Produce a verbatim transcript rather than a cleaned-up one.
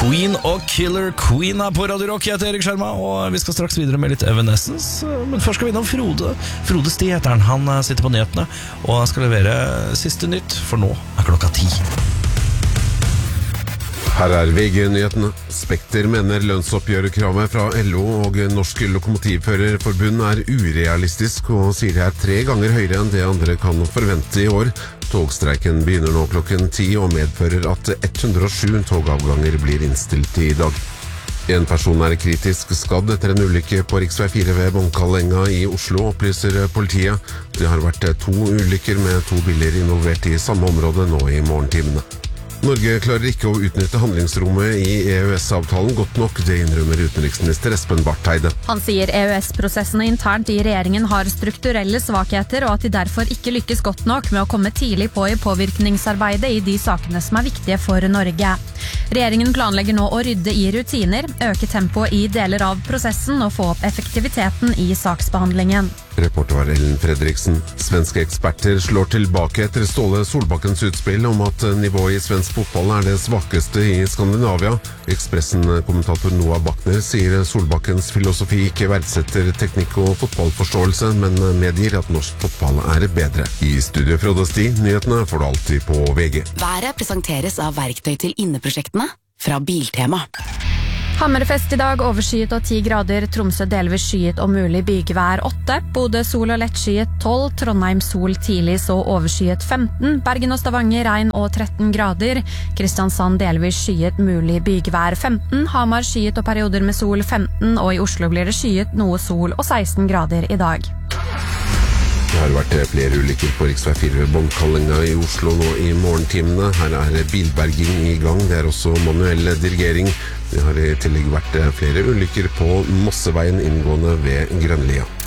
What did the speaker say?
Queen og Killer Queen er på Radio Rock. Jeg heter Erik Skjerma, og vi skal straks videre med litt Evanescence. Men først skal vi innom Frode. Frode Sti heter han. Han sitter på nyhetene og skal levere siste nytt, for nå er klokka ti. Her er V G-nyhetene. Spekter mener lønnsoppgjørkravet fra L O og Norsk Lokomotivførerforbund er urealistisk, og sier det er tre ganger høyere enn det andre kan forvente i år. Togstreiken begynner nå klokken ti og medfører at hundre og sju togavganger blir innstilt i dag. En person er kritisk skadd etter en ulykke på riksvei fire ved Bonkallenga i Oslo, opplyser politiet. Det har vært to ulykker med to biler involvert i samme område nå i morgentimene. Norge klarer ikke å utnytte handlingsrommet i E U S-avtalen godt nok, det innrømmer utenriksminister Espen Barth Eide. Han sier E U S-prosessene internt i regjeringen har strukturelle svakheter, og at de derfor ikke lykkes godt nok med å komme tidlig på i påvirkningsarbeidet i de sakene som er viktige for Norge. Regjeringen planlegger nå å rydde i rutiner, øke tempoet i deler av prosessen og få opp effektiviteten i saksbehandlingen. Reporter var Ellen Fredriksen. Svenske eksperter slår tilbake etter Ståle Solbakkens utspill om at nivået i svensk fotball er det svakeste i Skandinavia. Ekspressen-kommentator Noah Bachner sier Solbakkens filosofi ikke verdsetter teknikk og fotballforståelse, men medgir at norsk fotball er bedre. I studio Frode Sti, nyhetene får du alltid på V G. Været presenteres av verktøy til inneprosjektene fra Biltema. Hammerfest i dag, overskyet og ti grader, Tromsø delvis skyet og mulig bygevær åtte, Bodø sol og lettskyet tolv, Trondheim sol tidlig så overskyet femten, Bergen og Stavanger regn og tretten grader, Kristiansand delvis skyet mulig bygevær femten, Hamar skyet og perioder med sol femten, og i Oslo blir det skyet noe sol og seksten grader i dag. Det har vært flere ulykker på riksvei fire ved Bonkallenga i Oslo nå i morgentimene. Her er bilberging i gang, det er også manuell dirigering. Det har i tillegg vært flere ulykker på Mosseveien inngående ved Grønlia.